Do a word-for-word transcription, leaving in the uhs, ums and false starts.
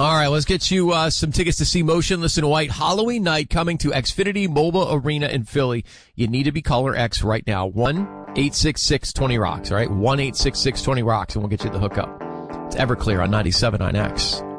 All right, let's get you uh, some tickets to see Motionless in White Halloween night coming to Xfinity Mobile Arena in Philly. You need to be caller X right now. one eight six six twenty rocks, all right? one eight six six twenty rocks, and we'll get you the hookup. It's Everclear on ninety-seven point nine X.